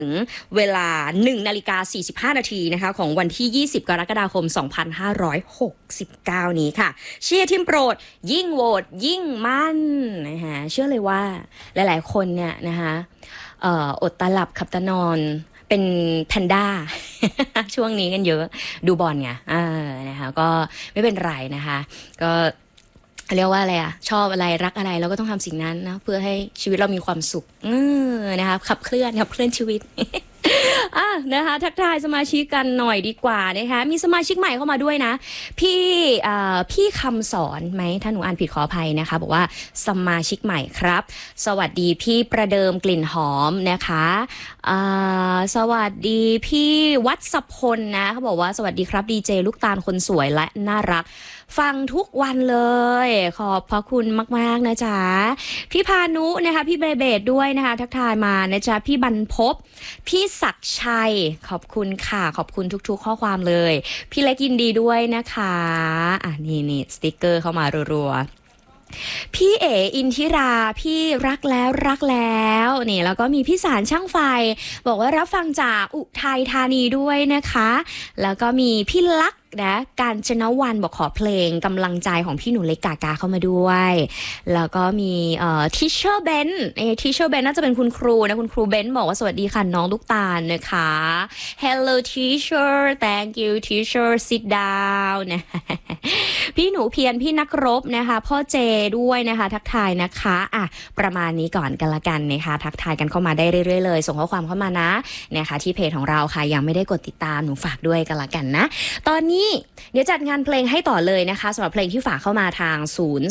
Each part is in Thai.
ถึงเวลา 1:45 นาทีนะคะของวันที่ 20 กรกฎาคม 2569 นี้ค่ะเชียร์ทีมโปรดยิ่งโหวตยิ่งมั่นนะคะเชื่อเลยว่าหลายๆคนเนี่ยนะคะอดตาหลับขับตานอนเป็นแพนด้า ช่วงนี้กันเยอะดูบอลไงนะคะก็ไม่เป็นไรนะคะก็เรียกว่าอะไรอะชอบอะไรรักอะไรเราก็ต้องทำสิ่งนั้นนะเพื่อให้ชีวิตเรามีความสุขนะคะขับเคลื่อนชีวิต นะคะทักทายสมาชิกกันหน่อยดีกว่านะคะมีสมาชิกใหม่เข้ามาด้วยนะพี่คำสอนไหมถ้าหนูอ่านผิดขออภัยนะคะบอกว่าสมาชิกใหม่ครับสวัสดีพี่ประเดิมกลิ่นหอมนะคะสวัสดีพี่วัชพลนะเขาบอกว่าสวัสดีครับดีเจลูกตาลคนสวยและน่ารักฟังทุกวันเลยขอบพระคุณมากๆนะจ๊ะพี่พานุนะคะพี่เบสด้วยนะคะทักทายมานะจ๊ะพี่บรรพบพี่ศักดิ์ชัยขอบคุณค่ะขอบคุณทุกๆข้อความเลยพี่เล็กยินดีด้วยนะคะนี่สติกเกอร์เข้ามารัวๆพี่เออินทิราพี่รักแล้วนี่แล้วก็มีพี่สารช่างไฟบอกว่ารับฟังจากอุทัยธานีด้วยนะคะแล้วก็มีพี่ลักษณ์นะการชนวันบอกขอเพลงกำลังใจของพี่หนูเล็กกากาเข้ามาด้วยแล้วก็มีทีเชอร์เบนทีเชอร์เบนน่าจะเป็นคุณครูนะคุณครูเบนบอกว่าสวัสดีค่ะน้องลูกตาลนะคะ Hello teacher thank you teacher sit down นะพี่หนูเพียรพี่นักรบนะคะพ่อเจด้วยนะคะทักทายนะคะประมาณนี้ก่อนกันละกันนะคะทักทายกันเข้ามาได้เรื่อยๆเลยส่งข้อความเข้ามานะนะคะที่เพจของเราค่ะยังไม่ได้กดติดตามหนูฝากด้วยกันละกันนะตอนนี้เดี๋ยวจัดงานเพลงให้ต่อเลยนะคะสำหรับเพลงที่ฝากเข้ามาทาง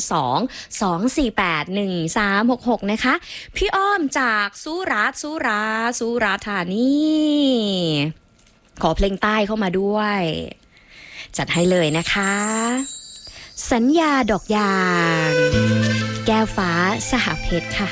02-248-1366 นะคะพี่อ้อมจากสุราษฎร์ธานีขอเพลงใต้เข้ามาด้วยจัดให้เลยนะคะสัญญาดอกยางแก้วฟ้าสหเพชรค่ะ